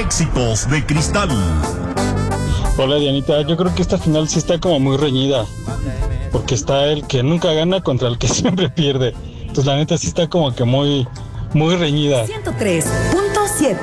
Éxitos de Cristal. Hola Dianita, yo creo que esta final sí está como muy reñida, porque está el que nunca gana contra el que siempre pierde. Entonces la neta sí está como que muy reñida. 103.7